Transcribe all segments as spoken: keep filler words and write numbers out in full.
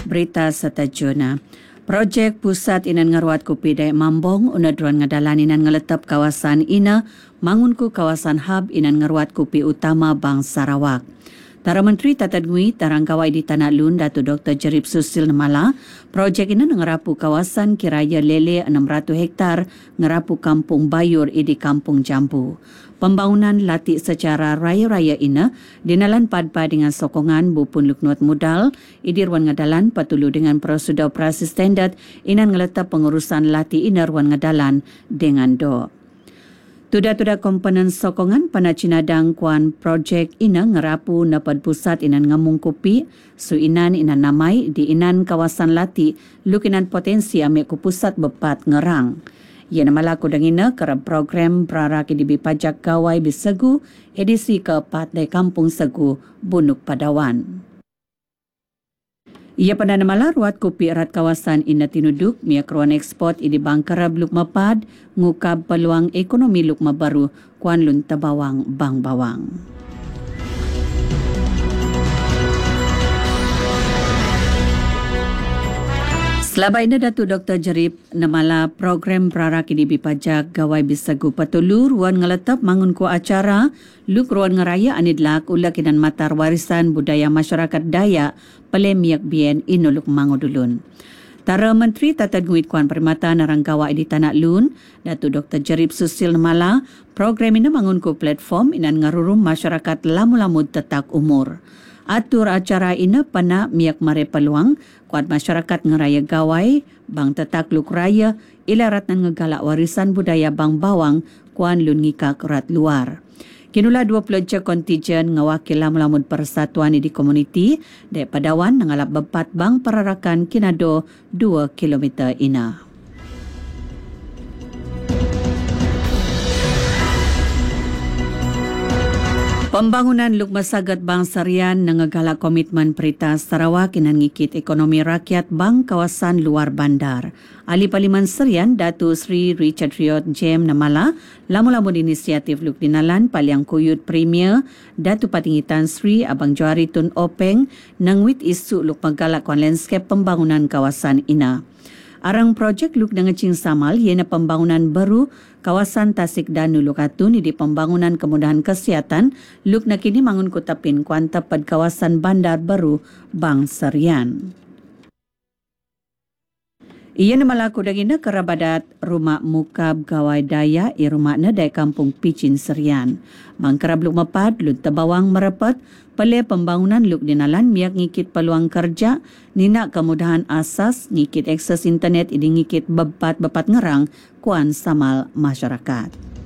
berita setajuna. Projek pusat inan ngaruat kupi dai mambong unadruan ngadalan inan ngeletap kawasan ina mangunku kawasan hub inan ngaruat kupi utama Bang Sarawak. Tara Menteri Tata Dwi Tarang Kawai di Tanah Lun Datuk Doktor Jerip Susil Namala, projek ini ngerapu kawasan kiraya lele enam ratus hektar ngerapu Kampung Bayur di Kampung Jambu. Pembangunan latih secara raya-raya ini dinalan padpa dengan sokongan bupun luknot modal, idi ruan ngadalan patulu dengan prosedur operasi standard inan ngeletap pengurusan latih ina ruan ngadalan dengan do. Tuda-tuda komponen sokongan pana cinadang kuan projek ina ngerapu napad pusat inan ngamung kopi, su inan inan namai di inan kawasan lati, lukinan potensi amik ku pusat bepat ngerang. Ia nama laku dangina kerap program prarak di pajak gawai Bisegu, edisi keempat dari Kampung Segu, Bunuk Padawan. Ia pada nama ruat kopi erat kawasan ina tinuduk miak ruan ekspor idi bangkarab lukma pad ngukab peluang ekonomi lukma baru kuan lun tabawang bang bawang. Selaba ini Datuk Doktor Jerip namala program prarak ini pajak gawai Bisegu patulu ruan ngeletap mangun ku acara luk ruan ngeraya anidlak ulak inan matar warisan budaya masyarakat Dayak pelemiak bien inuluk mangudulun. Tara Menteri Tata Nguit Kuan Permata Narangkawa di Tanah Lun, Datuk Doktor Jerip Susil namala program ini mangun ku platform inan ngarurum masyarakat lamu-lamud tetak umur. Atur acara ini pana miak mare peluang kuat masyarakat ngeraya gawai bang tetak luk raya ilarat nan ngegalak warisan budaya bang bawang kuan lun ngikak rat luar. Kinula dua puluh je kontijen ngawakil lamud persatuan di komuniti dek Padawan nangalap bepat bang perarakan kinado dua kilometer ina. Pembangunan Luk Masagat Bang Sarian nangagalak komitmen Perintah Sarawak inan ngikit ekonomi rakyat bang kawasan luar bandar. Ahli Parlimen Serian Datuk Sri Richard Riot Jem namala lamu-lamun inisiatif Luk Dinalan Paliang Kuyut Premier Datuk Patingitan Sri Abang Johari Tun Openg nangwit isu Luk magalak kon landscape pembangunan kawasan ina. Arang projek Luk Dangacing Samal iana pembangunan baru kawasan Tasik Danu Lukatun di pembangunan kemudahan kesihatan Luk nakini mangun kutapin kuanta pad kawasan bandar baru Bang Serian. Ia nama laku dagina kerabadat rumah mukab gawai daya i rumah na dari Kampung Picin Serian. Mangkerab Luk Mapad, Luk Tabawang merepet, pele pembangunan Luk Dinalan miak ngikit peluang kerja, nina kemudahan asas, ngikit akses internet, ini ngikit bepat-bepat ngerang, kuan samal masyarakat.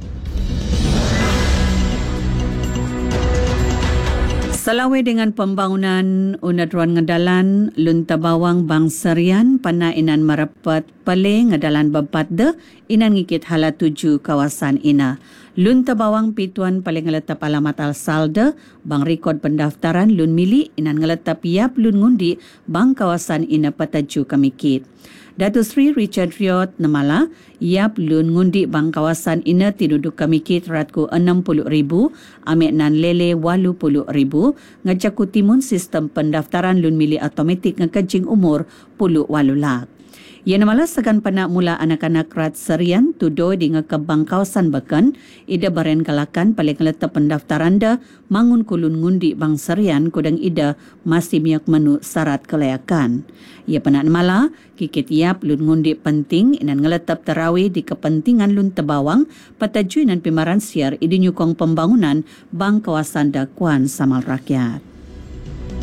Selawe dengan pembangunan unadruan ngedalan Lun Tabawang Bang Serian pana inan merepet pele ngedalan bepat de inan ngikit hala tuju kawasan ina. Lun Tabawang pituan paling ngeletap alamat al-salda bang rekod pendaftaran Lun Mili inan ngeletap yap Lun Ngundi bang kawasan ina pataju kamikit. Datuk Sri Richard Riot namala yap Lun Ngundi bang kawasan ina tinuduk kamikit ratku enam puluh ribu amik nan lele walu puluh ribu ngajaku timun sistem pendaftaran Lun Mili automatik ngekejing umur puluh walu lak. Ia namala segan panak mula anak-anak rat Serian tudo di ngekebang kawasan Beken ida baren kalakan paling letak pendaftaran dah mangun kulun ngundi bang Serian kudang ida masih miak menu syarat kelayakan. Ia panak namala kikit yap lun ngundi penting inan ngeletap terawih di kepentingan Lun Tabawang pataju inan pimaran siar idi nyukong pembangunan bang kawasan dakuan samal rakyat.